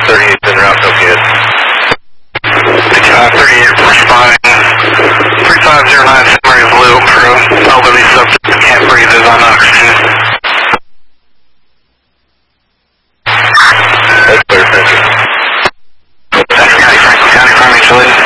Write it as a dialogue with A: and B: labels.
A: 38 en route, no kids.
B: 38 responding. 3509 St. Mary's Loop for elderly subject that can't breathe is on oxygen.
A: That's clear, thank you.
B: Central County, Franklin County, Farming Chile.